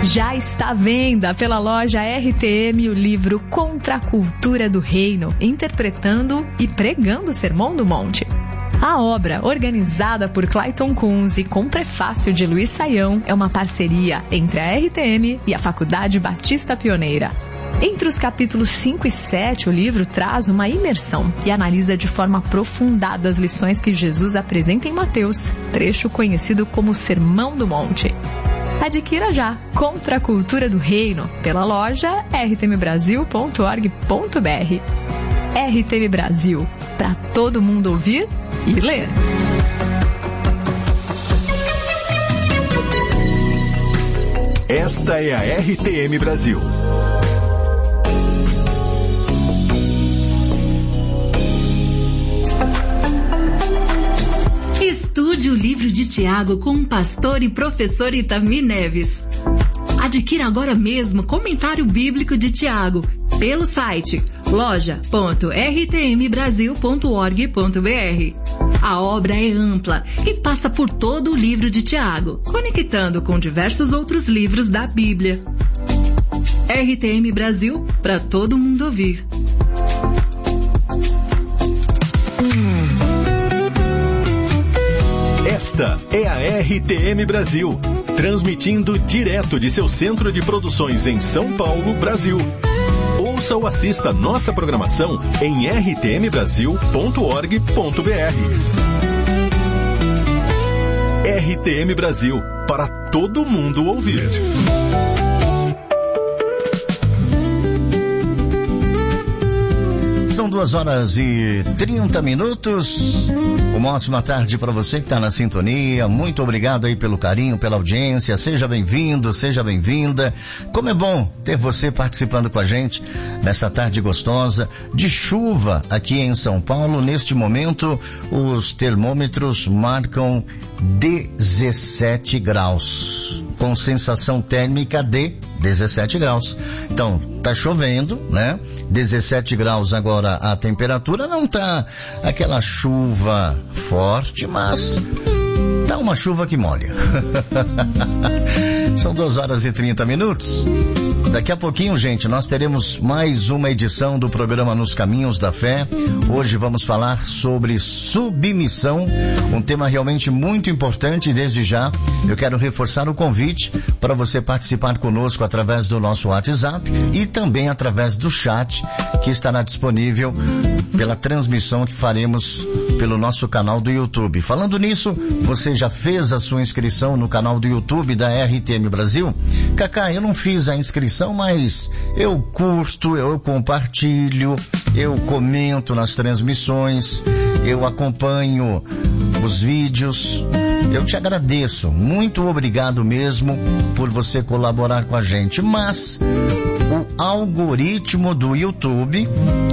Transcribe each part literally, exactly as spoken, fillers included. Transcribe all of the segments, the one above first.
Já está à venda pela loja R T M o livro Contra a Cultura do Reino, interpretando e pregando o Sermão do Monte. A obra, organizada por Clayton Kunz e com prefácio de Luiz Saião, é uma parceria entre a R T M e a Faculdade Batista Pioneira. Entre os capítulos cinco e sete, o livro traz uma imersão e analisa de forma aprofundada as lições que Jesus apresenta em Mateus, trecho conhecido como Sermão do Monte. Adquira já Contra a Cultura do Reino pela loja r t m brasil ponto org ponto b r. R T M Brasil, para todo mundo ouvir e ler. Esta é a R T M Brasil. Estude o livro de Tiago com o pastor e professor Itamir Neves. Adquira agora mesmo Comentário Bíblico de Tiago pelo site loja ponto r t m brasil ponto org ponto b r. A obra é ampla e passa por todo o livro de Tiago, conectando com diversos outros livros da Bíblia. R T M Brasil, para todo mundo ouvir. Esta é a R T M Brasil, transmitindo direto de seu centro de produções em São Paulo, Brasil. Ouça ou assista nossa programação em r t m brasil ponto org ponto b r. R T M Brasil, para todo mundo ouvir. São duas horas e trinta minutos. Uma ótima tarde para você que está na sintonia. Muito obrigado aí pelo carinho, pela audiência. Seja bem-vindo, seja bem-vinda. Como é bom ter você participando com a gente nessa tarde gostosa de chuva aqui em São Paulo. Neste momento, os termômetros marcam dezessete graus, com sensação térmica de dezessete graus. Então, tá chovendo, né? dezessete graus agora a temperatura, não tá aquela chuva forte, mas tá uma chuva que molha. São duas horas e trinta minutos. Daqui a pouquinho, gente, nós teremos mais uma edição do programa Nos Caminhos da Fé. Hoje vamos falar sobre submissão, um tema realmente muito importante. Desde já, eu quero reforçar o convite para você participar conosco através do nosso WhatsApp e também através do chat que estará disponível pela transmissão que faremos pelo nosso canal do YouTube. Falando nisso, você já fez a sua inscrição no canal do YouTube da R T M Brasil? Cacá, eu não fiz a inscrição, mas eu curto, eu compartilho, eu comento nas transmissões, eu acompanho os vídeos. Eu te agradeço, muito obrigado mesmo por você colaborar com a gente, mas o algoritmo do YouTube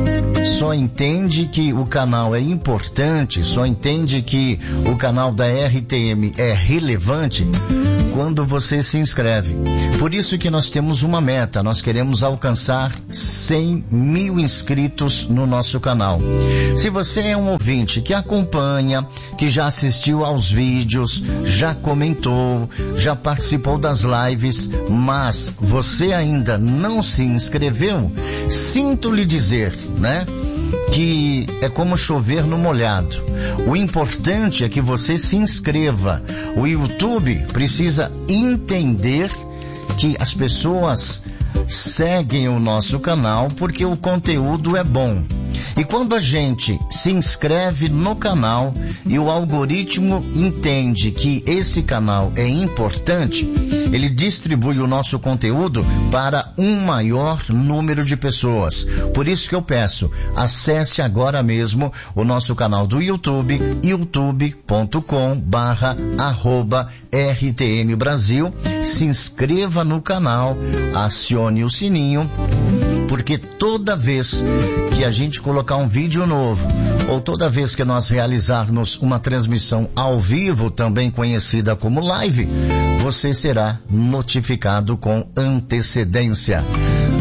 só entende que o canal é importante, só entende que o canal da R T M é relevante quando você se inscreve. Por isso que nós temos uma meta, nós queremos alcançar cem mil inscritos no nosso canal. Se você é um ouvinte que acompanha, que já assistiu aos vídeos, já comentou, já participou das lives, mas você ainda não se inscreveu, sinto lhe dizer, né? Que é como chover no molhado. O importante é que você se inscreva. O YouTube precisa entender que as pessoas seguem o nosso canal porque o conteúdo é bom. E quando a gente se inscreve no canal e o algoritmo entende que esse canal é importante, ele distribui o nosso conteúdo para um maior número de pessoas. Por isso que eu peço, acesse agora mesmo o nosso canal do YouTube, youtube ponto com barra arroba R T M Brasil. Se inscreva no canal, acione o sininho, porque toda vez que a gente colocar um vídeo novo, ou toda vez que nós realizarmos uma transmissão ao vivo, também conhecida como live, você será notificado com antecedência.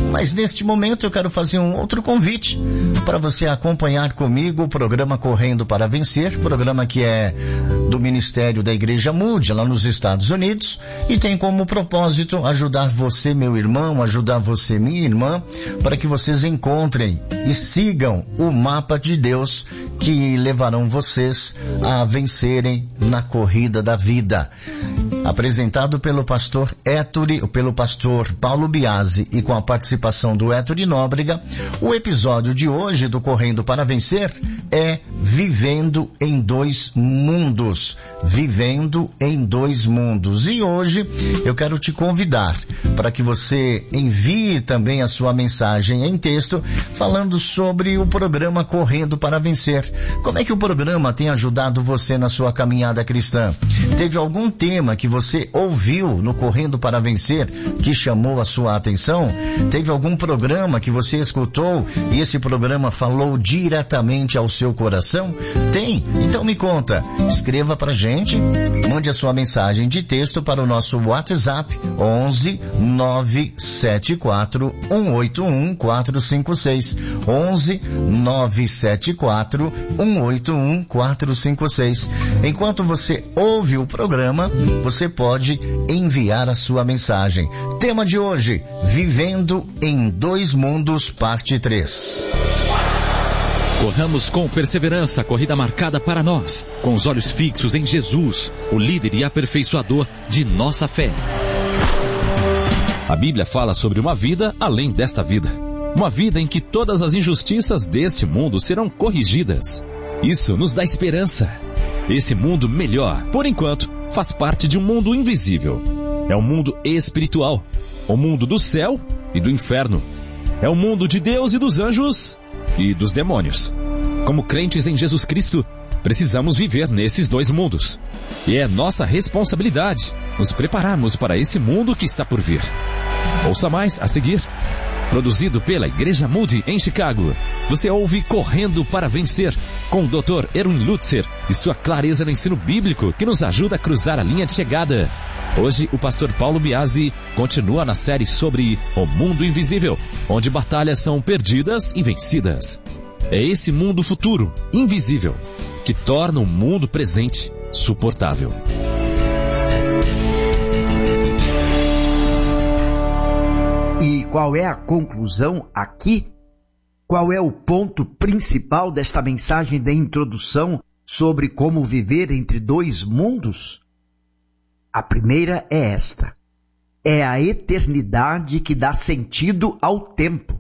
Mas neste momento eu quero fazer um outro convite para você acompanhar comigo o programa Correndo para Vencer, programa que é do Ministério da Igreja Moody, lá nos Estados Unidos, e tem como propósito ajudar você, meu irmão, ajudar você, minha irmã, para que vocês encontrem e sigam o mapa de Deus que levarão vocês a vencerem na corrida da vida. Apresentado pelo pastor Ettore, pelo pastor Paulo Biasi e com a participação do Ettore Nóbrega, o episódio de hoje do Correndo para Vencer é Vivendo em Dois Mundos. Vivendo em Dois Mundos. E hoje eu quero te convidar para que você envie também a sua mensagem em texto falando sobre o programa Correndo para Vencer. Como é que o programa tem ajudado você na sua caminhada cristã? Teve algum tema que você ouviu no Correndo para Vencer que chamou a sua atenção? Teve algum programa que você escutou e esse programa falou diretamente ao seu coração? Tem? Então me conta. Escreva pra gente, mande a sua mensagem de texto para o nosso WhatsApp onze nove sete quatro um oito um quatro cinco seis onze nove sete quatro um oito um quatro cinco seis. Enquanto você ouve o programa, você pode enviar a sua mensagem. Tema de hoje, Vivendo em Dois Mundos, parte três. Corramos com perseverança a corrida marcada para nós, com os olhos fixos em Jesus, o líder e aperfeiçoador de nossa fé. A Bíblia fala sobre uma vida além desta vida. Uma vida em que todas as injustiças deste mundo serão corrigidas. Isso nos dá esperança. Esse mundo melhor, por enquanto, faz parte de um mundo invisível. É um mundo espiritual, o mundo do céu e do inferno. É o mundo de Deus e dos anjos e dos demônios. Como crentes em Jesus Cristo, precisamos viver nesses dois mundos. E é nossa responsabilidade nos prepararmos para esse mundo que está por vir. Ouça mais a seguir. Produzido pela Igreja Moody em Chicago, você ouve Correndo para Vencer, com o doutor Erwin Lutzer e sua clareza no ensino bíblico que nos ajuda a cruzar a linha de chegada. Hoje, o pastor Paulo Biasi continua na série sobre o mundo invisível, onde batalhas são perdidas e vencidas. É esse mundo futuro, invisível, que torna o mundo presente suportável. E qual é a conclusão aqui? Qual é o ponto principal desta mensagem de introdução sobre como viver entre dois mundos? A primeira é esta. É a eternidade que dá sentido ao tempo.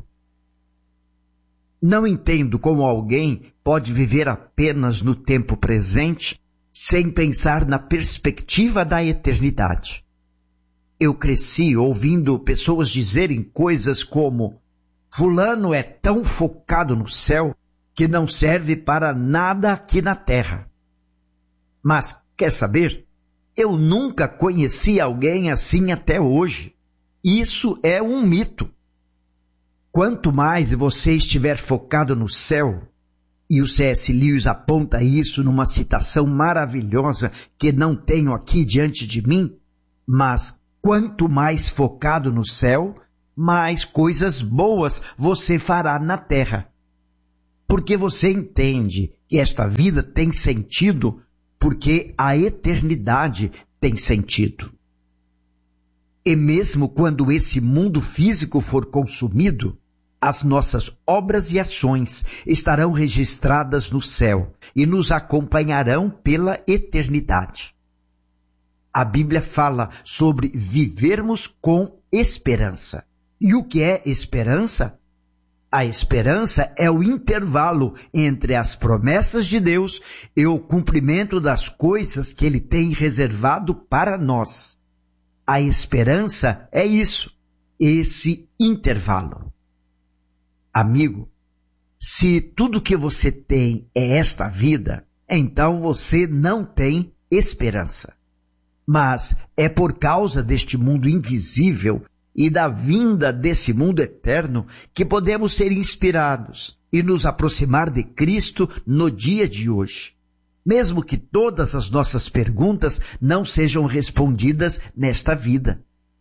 Não entendo como alguém pode viver apenas no tempo presente sem pensar na perspectiva da eternidade. Eu cresci ouvindo pessoas dizerem coisas como: fulano é tão focado no céu que não serve para nada aqui na terra. Mas, quer saber? Eu nunca conheci alguém assim até hoje. Isso é um mito. Quanto mais você estiver focado no céu, e o C S Lewis aponta isso numa citação maravilhosa que não tenho aqui diante de mim, mas quanto mais focado no céu, mais coisas boas você fará na terra. Porque você entende que esta vida tem sentido porque a eternidade tem sentido. E mesmo quando esse mundo físico for consumido, as nossas obras e ações estarão registradas no céu e nos acompanharão pela eternidade. A Bíblia fala sobre vivermos com esperança. E o que é esperança? A esperança é o intervalo entre as promessas de Deus e o cumprimento das coisas que Ele tem reservado para nós. A esperança é isso, esse intervalo. Amigo, se tudo que você tem é esta vida, então você não tem esperança. Mas é por causa deste mundo invisível e da vinda desse mundo eterno que podemos ser inspirados e nos aproximar de Cristo no dia de hoje, mesmo que todas as nossas perguntas não sejam respondidas nesta vida.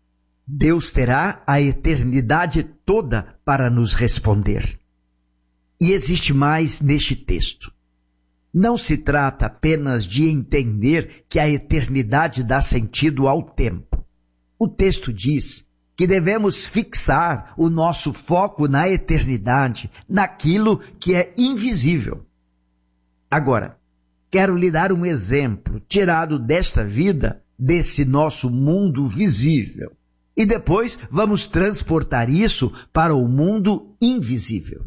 Deus terá a eternidade toda para nos responder. E existe mais neste texto. Não se trata apenas de entender que a eternidade dá sentido ao tempo. O texto diz que devemos fixar o nosso foco na eternidade, naquilo que é invisível. Agora, quero lhe dar um exemplo tirado desta vida, desse nosso mundo visível. E depois vamos transportar isso para o mundo invisível.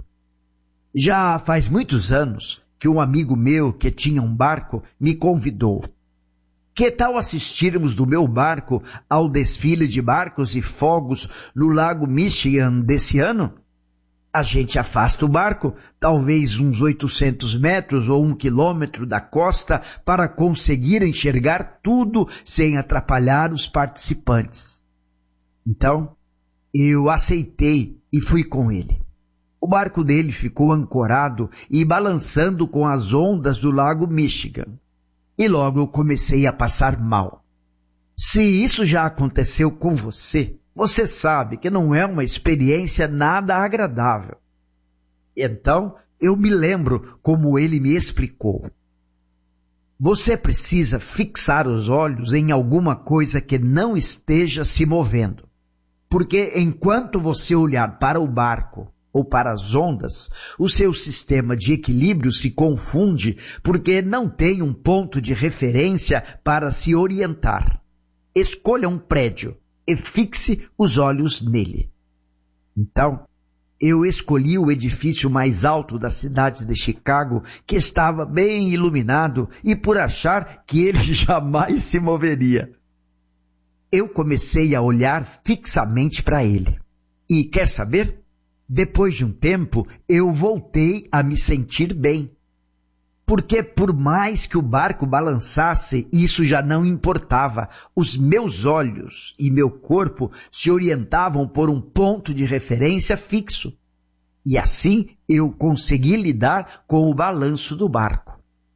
Já faz muitos anos que um amigo meu que tinha um barco me convidou. Que tal assistirmos do meu barco ao desfile de barcos e fogos no Lago Michigan desse ano? A gente afasta o barco, talvez uns oitocentos metros ou um quilômetro da costa, para conseguir enxergar tudo sem atrapalhar os participantes. Então, eu aceitei e fui com ele. O barco dele ficou ancorado e balançando com as ondas do Lago Michigan. E logo eu comecei a passar mal. Se isso já aconteceu com você, você sabe que não é uma experiência nada agradável. Então, eu me lembro como ele me explicou. Você precisa fixar os olhos em alguma coisa que não esteja se movendo. Porque enquanto você olhar para o barco ou para as ondas, o seu sistema de equilíbrio se confunde porque não tem um ponto de referência para se orientar. Escolha um prédio e fixe os olhos nele. Então, eu escolhi o edifício mais alto da cidade de Chicago, que estava bem iluminado, e por achar que ele jamais se moveria. Eu comecei a olhar fixamente para ele. E quer saber? Depois de um tempo, eu voltei a me sentir bem. Porque por mais que o barco balançasse, isso já não importava. Os meus olhos e meu corpo se orientavam por um ponto de referência fixo. E assim eu consegui lidar com o balanço do barco.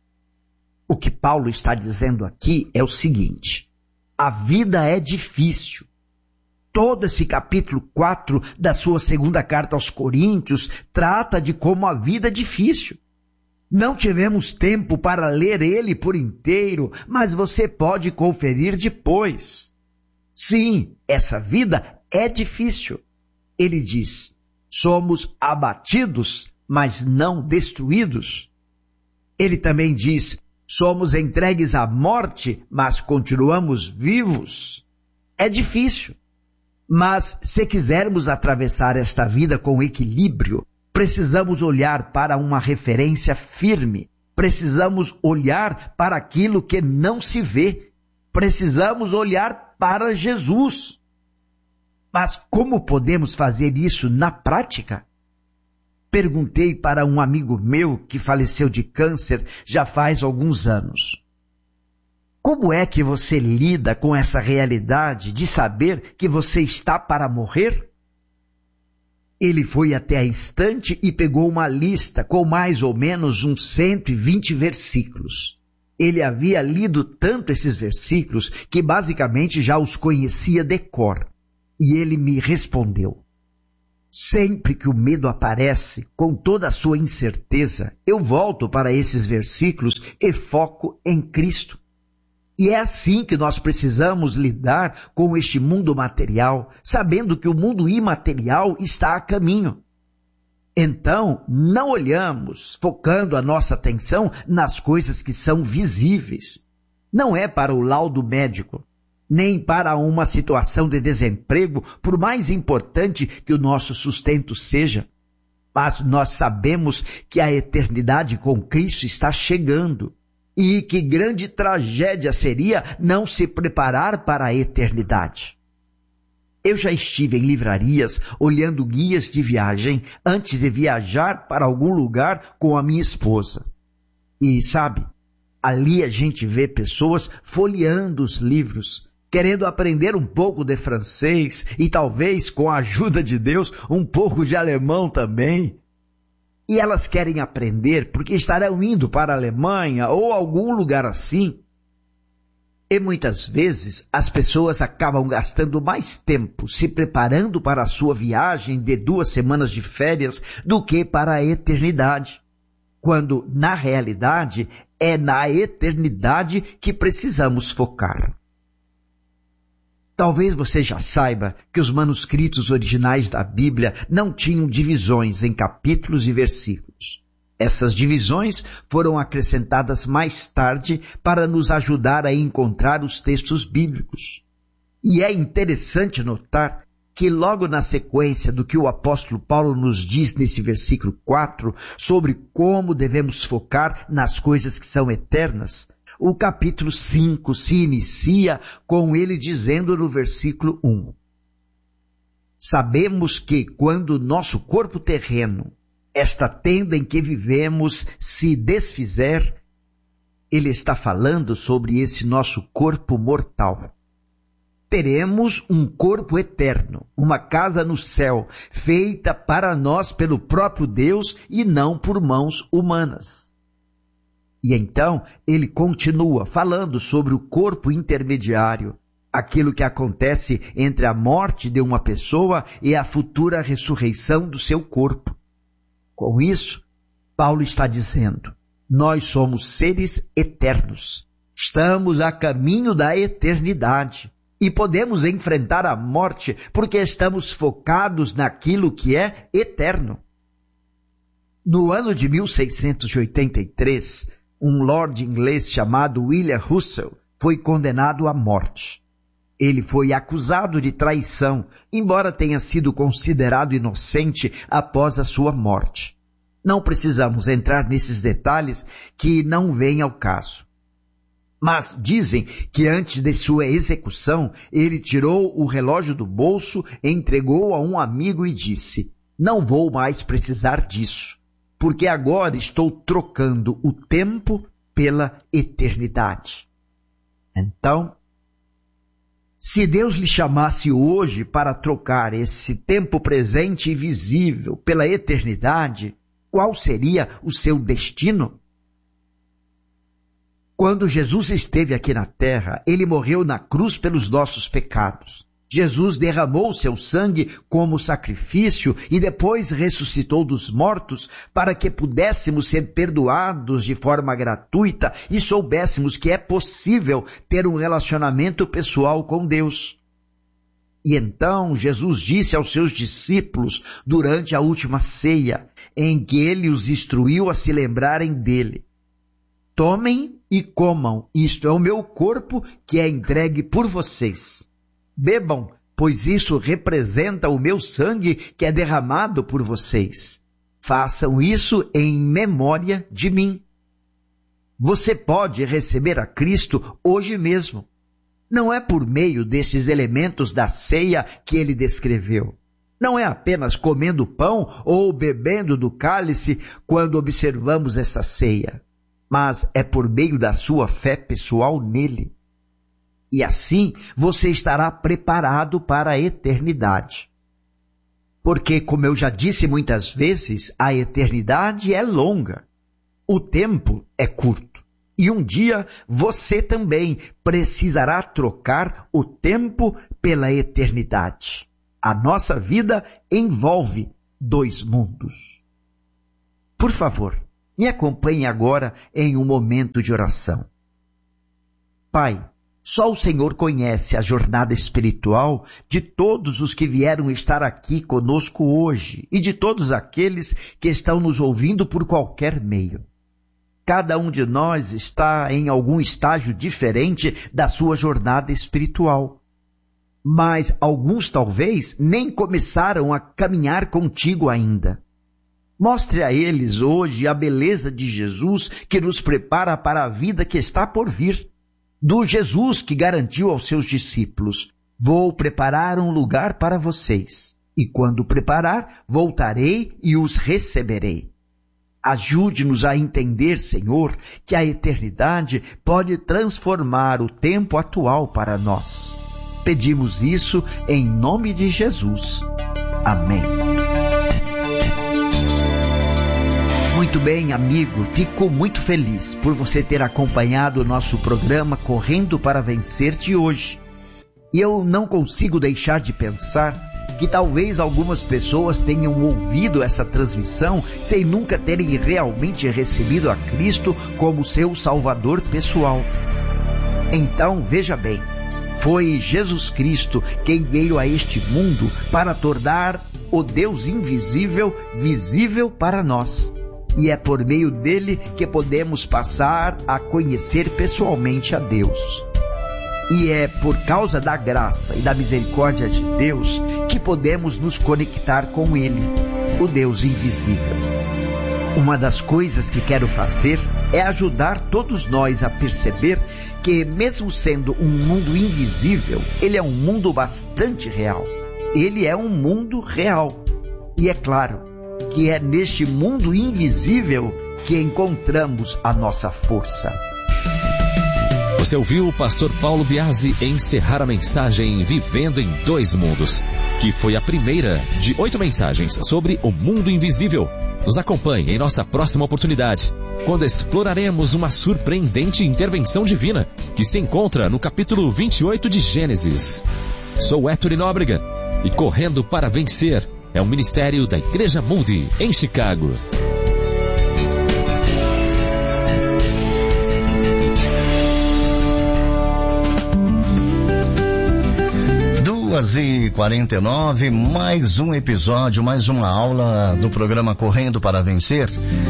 O que Paulo está dizendo aqui é o seguinte: a vida é difícil. Todo esse capítulo quatro da sua segunda carta aos Coríntios trata de como a vida é difícil. Não tivemos tempo para ler ele por inteiro, mas você pode conferir depois. Sim, essa vida é difícil. Ele diz, somos abatidos, mas não destruídos. Ele também diz, somos entregues à morte, mas continuamos vivos. É difícil. Mas se quisermos atravessar esta vida com equilíbrio, precisamos olhar para uma referência firme. Precisamos olhar para aquilo que não se vê. Precisamos olhar para Jesus. Mas como podemos fazer isso na prática? Perguntei para um amigo meu que faleceu de câncer já faz alguns anos. Como é que você lida com essa realidade de saber que você está para morrer? Ele foi até a estante e pegou uma lista com mais ou menos uns cento e vinte versículos. Ele havia lido tanto esses versículos que basicamente já os conhecia de cor. E ele me respondeu, sempre que o medo aparece, com toda a sua incerteza, eu volto para esses versículos e foco em Cristo. E é assim que nós precisamos lidar com este mundo material, sabendo que o mundo imaterial está a caminho. Então, não olhamos, focando a nossa atenção nas coisas que são visíveis. Não é para o laudo médico, nem para uma situação de desemprego, por mais importante que o nosso sustento seja. Mas nós sabemos que a eternidade com Cristo está chegando. E que grande tragédia seria não se preparar para a eternidade. Eu já estive em livrarias olhando guias de viagem antes de viajar para algum lugar com a minha esposa. E sabe, ali a gente vê pessoas folheando os livros, querendo aprender um pouco de francês e talvez, com a ajuda de Deus, um pouco de alemão também. E elas querem aprender porque estarão indo para a Alemanha ou algum lugar assim. E muitas vezes as pessoas acabam gastando mais tempo se preparando para a sua viagem de duas semanas de férias do que para a eternidade, quando, na realidade, é na eternidade que precisamos focar. Talvez você já saiba que os manuscritos originais da Bíblia não tinham divisões em capítulos e versículos. Essas divisões foram acrescentadas mais tarde para nos ajudar a encontrar os textos bíblicos. E é interessante notar que logo na sequência do que o apóstolo Paulo nos diz nesse versículo quatro sobre como devemos focar nas coisas que são eternas, o capítulo cinco se inicia com ele dizendo no versículo um: sabemos que quando nosso corpo terreno, esta tenda em que vivemos, se desfizer, ele está falando sobre esse nosso corpo mortal. Teremos um corpo eterno, uma casa no céu, feita para nós pelo próprio Deus e não por mãos humanas. E então ele continua falando sobre o corpo intermediário, aquilo que acontece entre a morte de uma pessoa e a futura ressurreição do seu corpo. Com isso, Paulo está dizendo, nós somos seres eternos, estamos a caminho da eternidade e podemos enfrentar a morte porque estamos focados naquilo que é eterno. No ano de mil seiscentos e oitenta e três, um lord inglês chamado William Russell foi condenado à morte. Ele foi acusado de traição, embora tenha sido considerado inocente após a sua morte. Não precisamos entrar nesses detalhes que não vêm ao caso. Mas dizem que antes de sua execução, ele tirou o relógio do bolso, entregou a um amigo e disse, não vou mais precisar disso, porque agora estou trocando o tempo pela eternidade. Então, se Deus lhe chamasse hoje para trocar esse tempo presente e visível pela eternidade, qual seria o seu destino? Quando Jesus esteve aqui na terra, ele morreu na cruz pelos nossos pecados. Jesus derramou seu sangue como sacrifício e depois ressuscitou dos mortos para que pudéssemos ser perdoados de forma gratuita e soubéssemos que é possível ter um relacionamento pessoal com Deus. E então Jesus disse aos seus discípulos durante a última ceia, em que ele os instruiu a se lembrarem dele. Tomem e comam, isto é o meu corpo que é entregue por vocês. Bebam, pois isso representa o meu sangue que é derramado por vocês. Façam isso em memória de mim. Você pode receber a Cristo hoje mesmo. Não é por meio desses elementos da ceia que ele descreveu. Não é apenas comendo pão ou bebendo do cálice quando observamos essa ceia, mas é por meio da sua fé pessoal nele. E assim você estará preparado para a eternidade. Porque, como eu já disse muitas vezes, a eternidade é longa. O tempo é curto. E um dia você também precisará trocar o tempo pela eternidade. A nossa vida envolve dois mundos. Por favor, me acompanhe agora em um momento de oração. Pai, só o Senhor conhece a jornada espiritual de todos os que vieram estar aqui conosco hoje e de todos aqueles que estão nos ouvindo por qualquer meio. Cada um de nós está em algum estágio diferente da sua jornada espiritual. Mas alguns talvez nem começaram a caminhar contigo ainda. Mostre a eles hoje a beleza de Jesus que nos prepara para a vida que está por vir. Do Jesus que garantiu aos seus discípulos, vou preparar um lugar para vocês, e quando preparar, voltarei e os receberei. Ajude-nos a entender, Senhor, que a eternidade pode transformar o tempo atual para nós. Pedimos isso em nome de Jesus. Amém. Muito bem, amigo. Fico muito feliz por você ter acompanhado o nosso programa Correndo para Vencer de hoje. E eu não consigo deixar de pensar que talvez algumas pessoas tenham ouvido essa transmissão sem nunca terem realmente recebido a Cristo como seu Salvador pessoal. Então, veja bem, foi Jesus Cristo quem veio a este mundo para tornar o Deus invisível visível para nós. E é por meio dele que podemos passar a conhecer pessoalmente a Deus. E é por causa da graça e da misericórdia de Deus que podemos nos conectar com Ele, o Deus invisível. Uma das coisas que quero fazer é ajudar todos nós a perceber que, mesmo sendo um mundo invisível, ele é um mundo bastante real. Ele é um mundo real. E é claro que é neste mundo invisível que encontramos a nossa força. Você ouviu o pastor Paulo Biasi encerrar a mensagem Vivendo em Dois Mundos, que foi a primeira de oito mensagens sobre o mundo invisível. Nos acompanhe em nossa próxima oportunidade, quando exploraremos uma surpreendente intervenção divina que se encontra no capítulo vinte e oito de Gênesis. Sou Héctor Nóbrega e Correndo para Vencer é um ministério da Igreja Moody em Chicago. duas e quarenta e nove, mais um episódio, mais uma aula do programa Correndo para Vencer.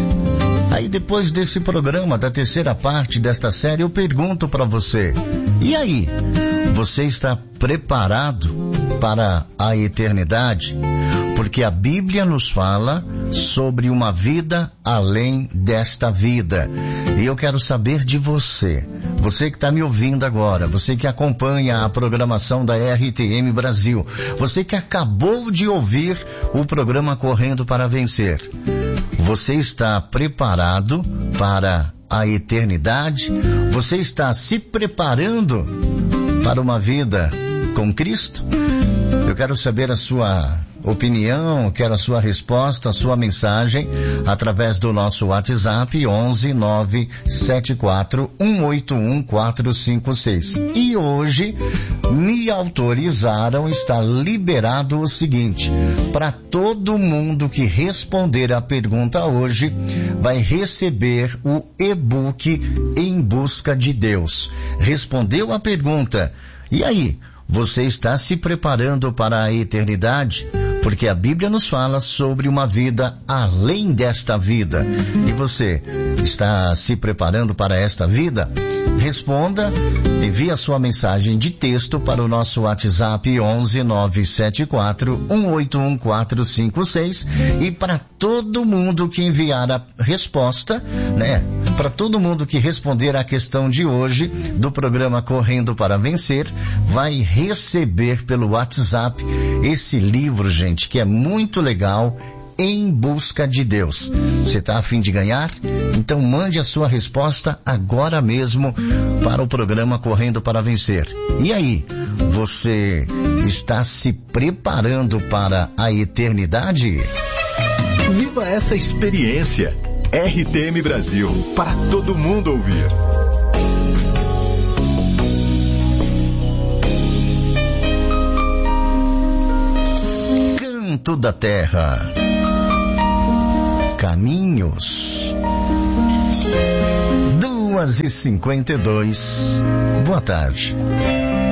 Aí depois desse programa, da terceira parte desta série, eu pergunto para você, e aí, você está preparado para a eternidade? Porque a Bíblia nos fala sobre uma vida além desta vida. E eu quero saber de você. Você que está me ouvindo agora, você que acompanha a programação da R T M Brasil, você que acabou de ouvir o programa Correndo para Vencer. Você está preparado para a eternidade? Você está se preparando para uma vida com Cristo? Eu quero saber a sua opinião, quero a sua resposta, a sua mensagem através do nosso WhatsApp onze nove sete quatro um oito um quatro cinco seis. E hoje me autorizaram, está liberado o seguinte: para todo mundo que responder a pergunta hoje, vai receber o e-book Em Busca de Deus. Respondeu a pergunta, e aí? Você está se preparando para a eternidade? Porque a Bíblia nos fala sobre uma vida além desta vida. E você está se preparando para esta vida? Responda, envie a sua mensagem de texto para o nosso WhatsApp onze nove sete quatro um oito um quatro cinco seis. E para todo mundo que enviar a resposta, né? Para todo mundo que responder a questão de hoje do programa Correndo para Vencer, vai receber pelo WhatsApp esse livro, gente, que é muito legal, Em Busca de Deus. Você está a fim de ganhar? Então mande a sua resposta agora mesmo para o programa Correndo para Vencer. E aí, você está se preparando para a eternidade? Viva essa experiência! R T M Brasil, para todo mundo ouvir. Canto da Terra. Caminhos. duas e cinquenta e dois. Boa tarde.